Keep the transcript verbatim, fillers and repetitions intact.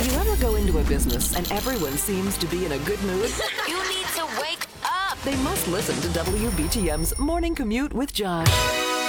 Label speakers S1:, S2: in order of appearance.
S1: You ever go into a business and everyone seems to be in a good mood?
S2: You need to wake up.
S1: They must listen to W B T M's Morning Commute with Josh.